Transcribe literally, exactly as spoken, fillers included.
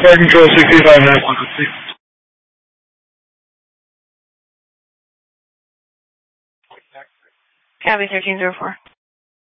Fire Control sixty-five nine one six. Copy thirteen zero four.